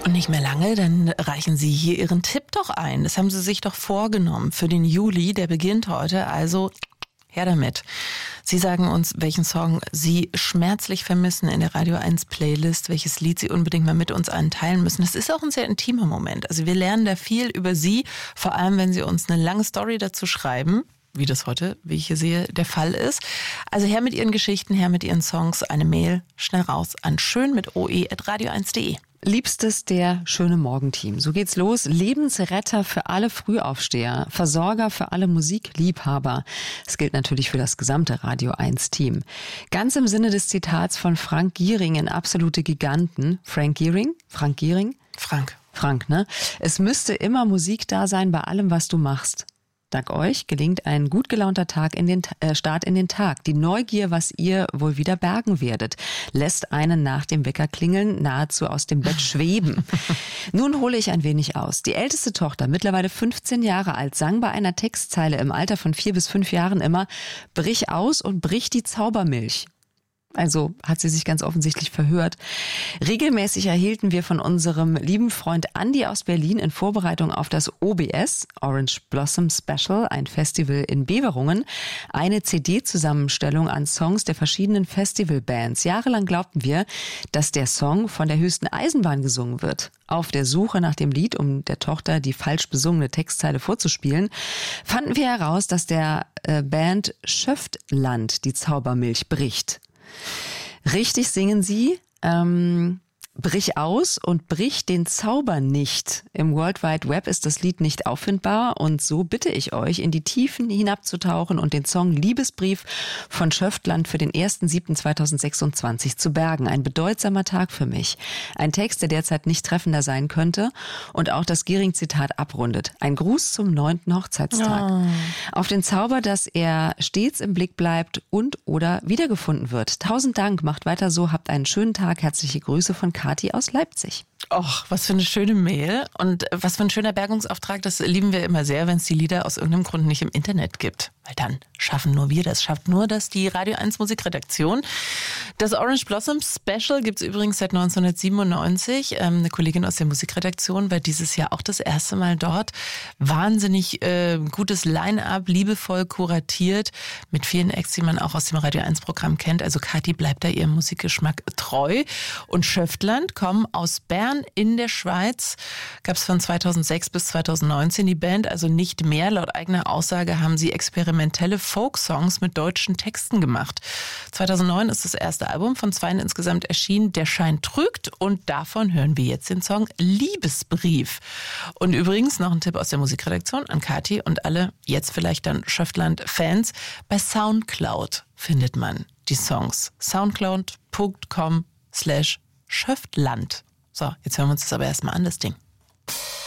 Und nicht mehr lange, dann reichen Sie hier Ihren Tipp doch ein. Das haben Sie sich doch vorgenommen für den Juli. Der beginnt heute, also her damit. Sie sagen uns, welchen Song Sie schmerzlich vermissen in der Radio 1 Playlist, welches Lied Sie unbedingt mal mit uns allen teilen müssen. Das ist auch ein sehr intimer Moment. Also wir lernen da viel über Sie, vor allem wenn Sie uns eine lange Story dazu schreiben, wie das heute, wie ich hier sehe, der Fall ist. Also her mit Ihren Geschichten, her mit Ihren Songs, eine Mail schnell raus an schön@radio1.de. Liebstes der Schöne Morgen-Team. So geht's los. Lebensretter für alle Frühaufsteher, Versorger für alle Musikliebhaber. Das gilt natürlich für das gesamte Radio 1-Team. Ganz im Sinne des Zitats von Frank Gehring in Absolute Giganten. Frank Gehring? Frank, ne? Es müsste immer Musik da sein bei allem, was du machst. Dank euch gelingt ein gut gelaunter Start in den Tag. Die Neugier, was ihr wohl wieder bergen werdet, lässt einen nach dem Wecker klingeln nahezu aus dem Bett schweben. Nun hole ich ein wenig aus. Die älteste Tochter, mittlerweile 15 Jahre alt, sang bei einer Textzeile im Alter von 4 bis 5 Jahren immer: Brich aus und brich die Zaubermilch. Also hat sie sich ganz offensichtlich verhört. Regelmäßig erhielten wir von unserem lieben Freund Andi aus Berlin in Vorbereitung auf das OBS, Orange Blossom Special, ein Festival in Beverungen, eine CD-Zusammenstellung an Songs der verschiedenen Festivalbands. Jahrelang glaubten wir, dass der Song von der höchsten Eisenbahn gesungen wird. Auf der Suche nach dem Lied, um der Tochter die falsch besungene Textzeile vorzuspielen, fanden wir heraus, dass der Band Schöftland die Zaubermilch bricht. Richtig singen sie, brich aus und brich den Zauber nicht. Im World Wide Web ist das Lied nicht auffindbar und so bitte ich euch, in die Tiefen hinabzutauchen und den Song Liebesbrief von Schöftland für den 1.7.2026 zu bergen. Ein bedeutsamer Tag für mich. Ein Text, der derzeit nicht treffender sein könnte und auch das Gehring-Zitat abrundet. Ein Gruß zum 9. Hochzeitstag. Oh. Auf den Zauber, dass er stets im Blick bleibt und oder wiedergefunden wird. 1000 Dank, macht weiter so, habt einen schönen Tag. Herzliche Grüße von Kathi aus Leipzig. Och, was für eine schöne Mail und was für ein schöner Bergungsauftrag. Das lieben wir immer sehr, wenn es die Lieder aus irgendeinem Grund nicht im Internet gibt. Weil dann schaffen nur wir das. Schafft nur das die Radio 1 Musikredaktion. Das Orange Blossom Special gibt es übrigens seit 1997. Eine Kollegin aus der Musikredaktion war dieses Jahr auch das erste Mal dort. Wahnsinnig gutes Line-Up, liebevoll kuratiert, mit vielen Acts, die man auch aus dem Radio 1 Programm kennt. Also Kathi bleibt da ihrem Musikgeschmack treu. Und Schöftland kommen aus Bern in der Schweiz. Gab es von 2006 bis 2019 die Band, also nicht mehr. Laut eigener Aussage haben sie experimentelle Folk-Songs mit deutschen Texten gemacht. 2009 ist das erste Album von 2 insgesamt erschienen. Der Schein trügt und davon hören wir jetzt den Song Liebesbrief. Und übrigens noch ein Tipp aus der Musikredaktion an Kathi und alle jetzt vielleicht dann Schöftland-Fans. Bei Soundcloud findet man die Songs. soundcloud.com/Schöftland. So, jetzt hören wir uns das aber erstmal an, das Ding.